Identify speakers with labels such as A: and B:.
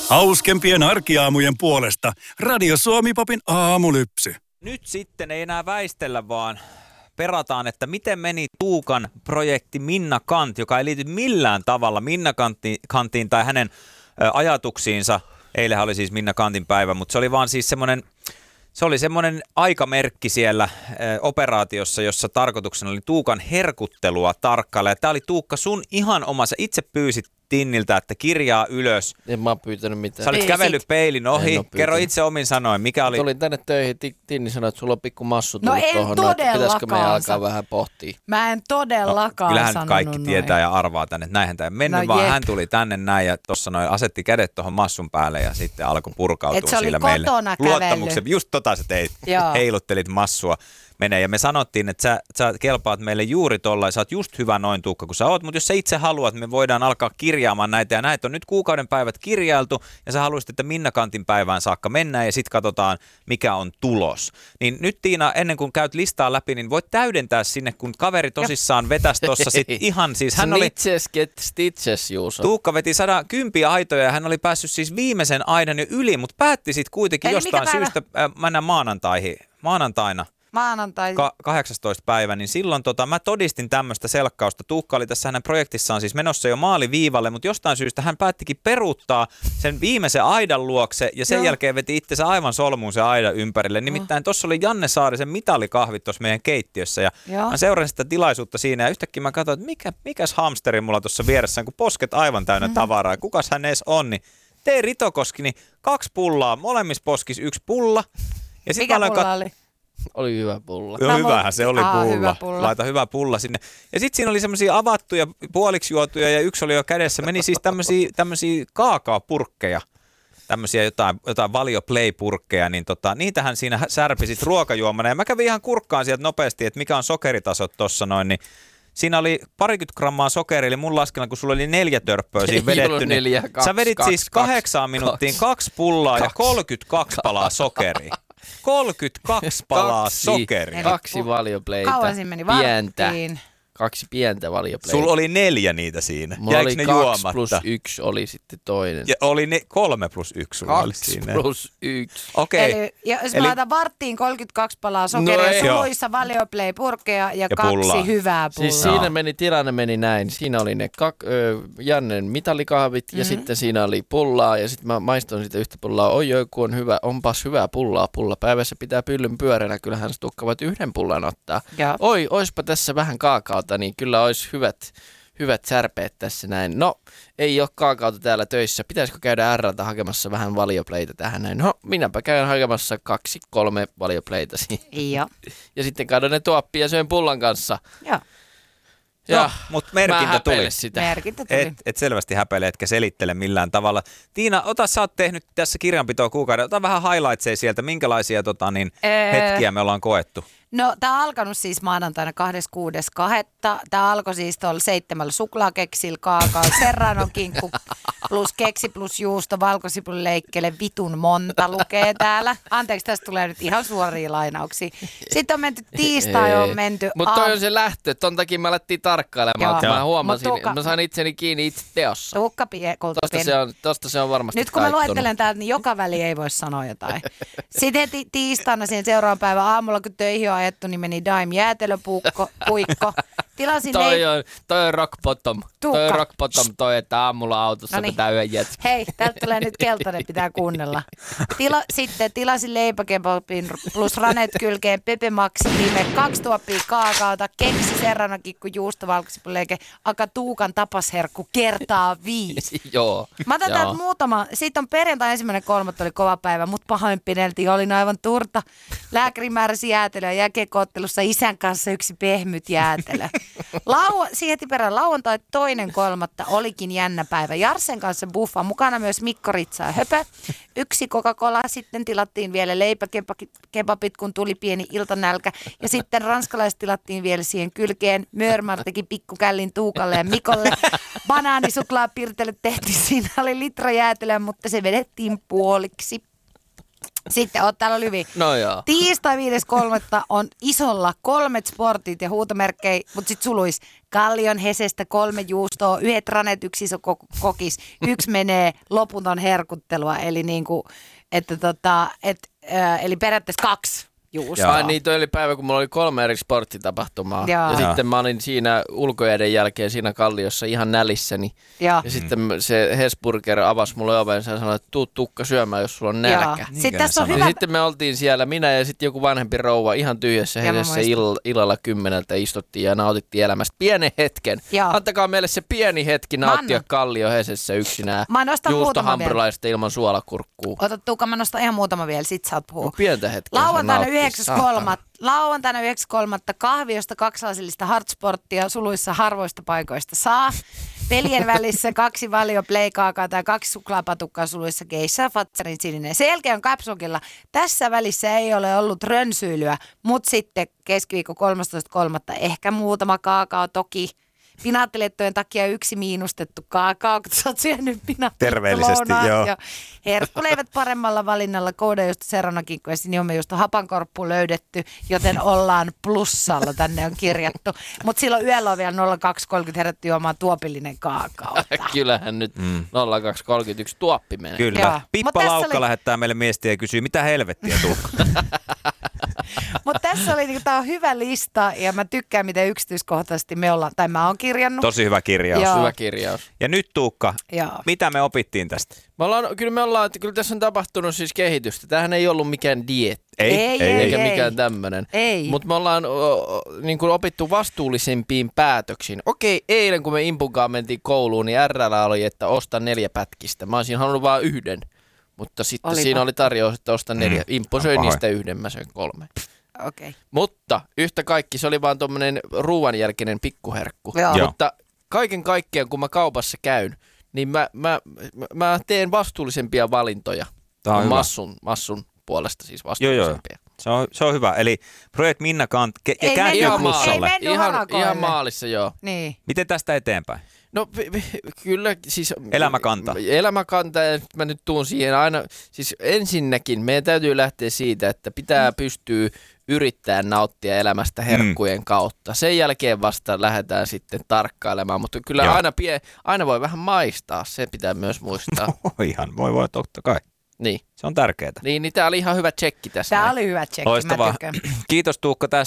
A: Hauskempien arkiaamujen puolesta Radio Suomi-popin aamulypsy.
B: Nyt sitten ei enää väistellä, vaan perataan, että miten meni Tuukan projekti Minna Kant, joka ei liity millään tavalla Minna Kantiin tai hänen ajatuksiinsa. Eilähän oli siis Minna Kantin päivä, mutta se oli vaan siis semmoinen aikamerkki siellä operaatiossa, jossa tarkoituksena oli Tuukan herkuttelua tarkkailla. Ja tämä oli Tuukka sun ihan oma, sä itse pyysit Tinniltä, että kirjaa ylös.
C: En mä oon pyytänyt mitään.
B: Sä olit kävellyt peilin ohi. Kerro itse omin sanoin, mikä oli...
C: Tulin tänne töihin, Tinni sanoi, että sulla on pikku massu
D: No
C: tullut
D: en
C: tuohon.
D: todellakaan.
C: Pitäisikö meidän alkaa vähän pohtia?
D: Mä en todellakaan
B: kyllähän
D: sanonut
B: kaikki
D: noin.
B: tietää ja arvaa tänne, että näinhän tämä mennyt,
D: No
B: vaan
D: jep.
B: hän tuli tänne näin ja tuossa noin asetti kädet tuohon massun päälle ja sitten alkoi purkautua
D: Et se oli
B: sillä meille.
D: kotona kävellyt.
B: Luottamuksen. Just sä teit,
D: Joo.
B: heiluttelit massua menee. Ja me sanottiin, että sä kelpaat meille juuri tollain, sä oot just hyvä noin Tuukka kuin sä oot, mutta jos sä itse haluat, me voidaan alkaa kirjaamaan näitä ja näitä on nyt kuukauden päivät kirjailtu ja sä haluaisit, että Minna Kantin päivään saakka mennään ja sit katsotaan, mikä on tulos. Niin nyt Tiina, ennen kuin käyt listaa läpi, niin voit täydentää sinne, kun kaveri tosissaan vetäisi tossa sit ihan siis, hän oli...
C: Snitches get stitches, Juuso.
B: Tuukka veti 110 aitoja ja hän oli päässyt siis viimeisen aidan jo yli, mutta päätti sitten kuitenkin
D: Eli
B: jostain
D: mikä päivä?
B: syystä mennä maanantaina.
D: Maanantai.
B: 18. päivä, niin silloin mä todistin tämmöistä selkkausta. Tuukka oli tässä hänen projektissaan siis menossa jo maaliviivalle, mutta jostain syystä hän päättikin peruuttaa sen viimeisen aidan luokse ja sen jälkeen veti itsensä aivan solmuun se aidan ympärille. Nimittäin tuossa oli Janne Saarisen mitalikahvit tuossa meidän keittiössä ja mä seurasin sitä tilaisuutta siinä ja yhtäkkiä mä katsoin, että mikäs hamsteri mulla tuossa vieressä, kun posket aivan täynnä tavaraa. Kukas hän edes on, niin Tee Ritokoski, niin 2 pullaa, molemmissa poskissa 1 pulla. Ja sit
D: Mikä pulla oli?
C: Oli hyvä pulla.
B: Joo, hyvähän se oli pulla.
D: Hyvä pulla.
B: Laita hyvä pulla sinne. Ja sitten siinä oli semmoisia avattuja, puoliksi juotuja ja yksi oli jo kädessä. Meni siis tämmöisiä kaakaopurkkeja. Tämmöisiä jotain Valio Play-purkkeja, niin niitähän siinä särpi sit ruokajuomana. Ja mä kävin ihan kurkkaan sieltä nopeasti, että mikä on sokeritasot tossa noin, niin siinä oli 20 grammaa sokeria, eli mun laskelma, kun sulla oli 4 törppöä siinä vedetty, niin
C: 4, 2,
B: sä vedit
C: 2,
B: siis 8 minuuttiin 2 pullaa ja 32 palaa sokeria. 32 palaa sokeria.
C: 2 valiopleitä.
D: Kauan siinä meni
C: pientä.
D: varttiin.
C: 2 pientä valiopleitä.
B: Sulla oli 4 niitä siinä.
C: Mulla
B: Jäikö
C: oli
B: ne
C: 2
B: juomatta?
C: plus 1 oli sitten toinen.
B: Ja oli 3 plus 1 sulla oli
C: 2
B: siinä.
C: plus 1.
B: Okei.
D: Eli jos mä laitan varttiin 32 palaa
C: No
D: sokeria,
C: ei.
D: suluissa Valioplay-purkkeja ja 2
B: pullaa.
D: hyvää pullaa.
C: Siis siinä tilanne meni näin. Siinä oli ne Jannen mitalikahvit ja sitten siinä oli pullaa ja sitten mä maistoin sitä yhtä pullaa. Oi, kun on hyvä, onpas hyvää pullaa. Pullapäivässä pitää pyllyn pyöränä. Kyllähän se Tuukka voit 1 pullan ottaa.
D: Joo.
C: Oi, oispa tässä vähän kaakaota, niin kyllä olisi hyvät särpeet tässä näin. No, ei ole kaakaota täällä töissä. Pitäisikö käydä R:ltä hakemassa vähän valiopleita tähän näin? No, minäpä käyn hakemassa 2-3 valiopleita siinä.
D: Joo.
C: Ja sitten kadon ne tuoppia ja söin pullan kanssa.
D: Joo.
B: No, mutta merkintä tuli.
C: Sitä.
D: Merkintä tuli.
B: Et selvästi häpeile, etkä selittele millään tavalla. Tiina, sä oot tehnyt tässä kirjanpitoa kuukauden. Ota vähän highlightseja sieltä, minkälaisia hetkiä me ollaan koettu.
D: No, tää on alkanut siis maanantaina 26.2. Tää alkoi siis tuolla 7 suklaakeksillä, kaakao, serranokinkku plus keksi plus juusto, valkosipulileikkele, vitun monta lukee täällä. Anteeksi, tästä tulee nyt ihan suoria lainauksia. Sitten on menty tiistai, on menty...
C: Mutta toi on se lähtö, ton takia me alettiin tarkkailemaan, kun mä huomasin, mä sain itseni kiinni itse teossa.
D: Tuukka
C: Tosta se on varmasti
D: nyt kun mä
C: taittunut.
D: luettelen täältä, niin joka väli ei voi sanoa jotain. Sitten heti tiistaina siihen seuraavan päivän aamulla, kun töihin on ajettu, niin meni Daim jäätelöpuikko. Tilasin
C: Toi on rock bottom.
D: Tuukka.
C: Toi on rock bottom toi, että aamulla autossa
D: Noniin.
C: pitää yön jätkä.
D: Hei, täältä tulee nyt keltainen, pitää kuunnella. Sitten tilasin leipäkebabin plus ranet kylkeen, Pepe Maxi nime, 2 tuoppia kaakaota, keksi serranakikku, juusto, valkosipulileike, aka Tuukan tapasherkku kertaa 5.
C: Joo.
D: Mä otan täältä muutama. Sitten on perjantai 1.3. oli kova päivä, mut pahoinpideltiin. Olin aivan turta. Lääkäri määräsi jäätelöä jääkiekko-ottelussa isän kanssa 1 pehmyt jäätelö. Siihen heti perään lauantai 2.3. olikin jännä päivä. Jarsen kanssa buffa. Mukana myös Mikko Ritsa ja Höpö. 1 Coca-Cola. Sitten tilattiin vielä leipäkebabit, kun tuli pieni iltanälkä. Ja sitten ranskalaiset tilattiin vielä siihen kylkeen. Mörmar teki pikkukällin Tuukalle ja Mikolle. Banaanisuklaapirtelyt tehtiin. Siinä oli litra jäätelöä, mutta se vedettiin puoliksi. Sitten täällä lyvi.
C: No joo.
D: Tiistai 5.3. on isolla 3 sportit ja huutomerkkejä, mutta sitten suluis Kallion Hesestä 3 juustoa, 1 ranet, 1 iso kokis, 1 menee loputon herkuttelua, eli niinku, eli periaatteessa 2 juustoa.
C: Ai niin, toi oli päivä, kun mulla oli 3 eri sporttitapahtumaa.
D: Jaa.
C: Ja sitten mä olin siinä ulkojäiden jälkeen siinä Kalliossa ihan nälissäni. Ja sitten se Hesburger avasi mulle ovensa ja sanoi, että tuu Tukka syömään, jos sulla on nälkä.
D: Sitten tässä on
C: Ja
D: hyvä.
C: sitten me oltiin siellä, minä ja sitten joku vanhempi rouva ihan tyhjässä hetkessä illalla 10 istuttiin ja nautittiin elämästä pienen hetken.
D: Joo.
C: Antakaa meille se pieni hetki nauttia Kallio Hesessä yksinään.
D: Mä nostan muutama vielä.
C: Juustohampurilaista ilman suolakurkkuu.
D: Ota Tuukka, mä nostan ihan muutama vielä, sit saat puhua.
C: Pientä hetkeä.
D: Lauantaina 9.3. kahviosta 2 lasillista hardsporttia suluissa harvoista paikoista saa. Pelien välissä 2 valio pleikaakaa tai 2 suklaapatukkaa suluissa geisha ja fatsarin sininen. Sen jälkeen on kapsokilla. Tässä välissä ei ole ollut rönsyilyä, mutta sitten keskiviikko 13.3. ehkä muutama kaakao toki. Pinaattilettojen takia 1 miinustettu kaakao, kun sä oot syönyt
B: Terveellisesti, joo.
D: Herkkuleivät paremmalla valinnalla, koodajuusto, serranakinkku ja siniomejuusto, hapankorppu löydetty, joten ollaan plussalla, tänne on kirjattu. Mutta silloin yöllä on vielä 02.30 herätty juomaan tuopillinen kaakao.
C: Kyllähän nyt 02.31 tuoppi menee.
B: Kyllä.
D: Joo.
B: Pippa Laukka lähettää meille viestiä ja kysyy, mitä helvettiä Tuukka?
D: Mutta tässä oli, niin, tää on hyvä lista ja mä tykkään, miten yksityiskohtaisesti mä oon kirjannut.
B: Tosi hyvä kirjaus.
D: Joo.
C: Hyvä kirjaus.
B: Ja nyt Tuukka,
D: Joo.
B: mitä me opittiin tästä?
C: Kyllä tässä on tapahtunut siis kehitystä. Tämähän ei ollut mikään dieetti.
D: Ei.
C: Mikään tämmöinen.
D: Ei.
C: Mutta me ollaan niin kuin opittu vastuullisempiin päätöksiin. Okei, eilen kun me Impunkaan mentiin kouluun, niin RL oli, että osta 4 pätkistä. Mä olisin halunnut vaan 1. Mutta sitten siinä oli tarjous, että osta 4. Impu söi niistä 1, mä söin 3.
D: Okay.
C: Mutta yhtä kaikki, se oli vaan tommonen ruuanjälkeinen pikkuherkku.
D: Joo.
C: Mutta kaiken kaikkiaan, kun mä kaupassa käyn, niin mä teen vastuullisempia valintoja.
B: Tämä on hyvä.
C: Massun puolesta siis vastuullisempia.
B: Se on hyvä. Eli projekt Minna kääntyy
C: ihan
B: plussalle.
C: Ihan maalissa, joo.
D: Niin.
B: Miten tästä eteenpäin?
C: No kyllä siis...
B: Elämäkanta.
C: Elämäkanta, ja mä nyt tuun siihen aina... Siis ensinnäkin meidän täytyy lähteä siitä, että pitää pystyä yrittämään nauttia elämästä herkkujen kautta. Sen jälkeen vasta lähdetään sitten tarkkailemaan, mutta kyllä aina voi vähän maistaa, se pitää myös muistaa.
B: Voi totta kai.
C: Niin.
B: Se on tärkeää.
C: Niin tää oli ihan hyvä tsekki tässä.
D: Tää oli hyvä tsekki,
B: Loistavaa.
D: mä tykkään.
B: Kiitos Tuukka tästä.